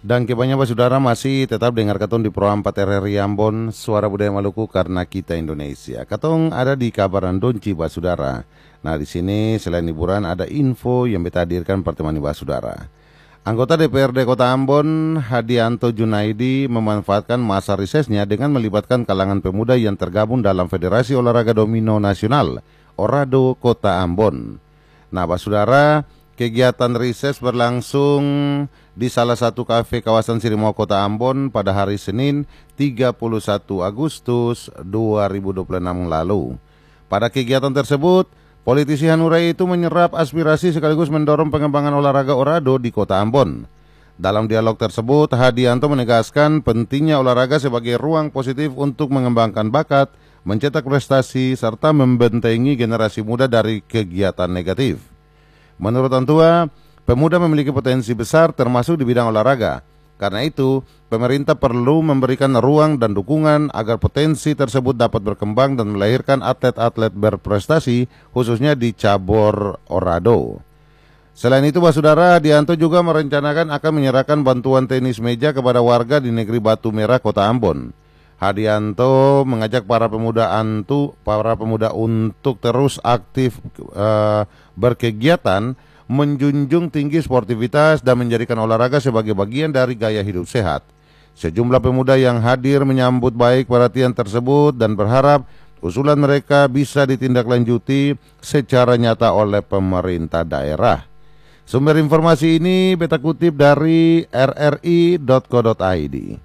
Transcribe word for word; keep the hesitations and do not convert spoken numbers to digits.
Dan kebanyakan saudara masih tetap dengar katong di Pro empat R R I Ambon, Suara Budaya Maluku karena kita Indonesia. Katong ada di Kabaran Donci, saudara. Nah, di sini selain hiburan ada info yang beta hadirkan pertemuan saudara. Anggota D P R D Kota Ambon, Hadianto Junaidi, memanfaatkan masa resesnya dengan melibatkan kalangan pemuda yang tergabung dalam Federasi Olahraga Domino Nasional, Orado Kota Ambon. Nah, saudara, kegiatan reses berlangsung di salah satu kafe kawasan Sirimau Kota Ambon pada hari Senin tiga puluh satu Agustus dua ribu dua puluh enam lalu. Pada kegiatan tersebut, politisi Hanura itu menyerap aspirasi sekaligus mendorong pengembangan olahraga Orado di Kota Ambon. Dalam dialog tersebut, Hadianto menegaskan pentingnya olahraga sebagai ruang positif untuk mengembangkan bakat, mencetak prestasi, serta membentengi generasi muda dari kegiatan negatif. Menurut Antua, pemuda memiliki potensi besar termasuk di bidang olahraga. Karena itu, pemerintah perlu memberikan ruang dan dukungan agar potensi tersebut dapat berkembang dan melahirkan atlet-atlet berprestasi, khususnya di cabur Orado. Selain itu, saudara, Hadianto juga merencanakan akan menyerahkan bantuan tenis meja kepada warga di negeri Batu Merah, Kota Ambon. Hadianto mengajak para pemuda antu, para pemuda untuk terus aktif uh, berkegiatan, menjunjung tinggi sportivitas dan menjadikan olahraga sebagai bagian dari gaya hidup sehat. Sejumlah pemuda yang hadir menyambut baik perhatian tersebut dan berharap usulan mereka bisa ditindaklanjuti secara nyata oleh pemerintah daerah. Sumber informasi ini beta kutip dari r r i dot co dot i d.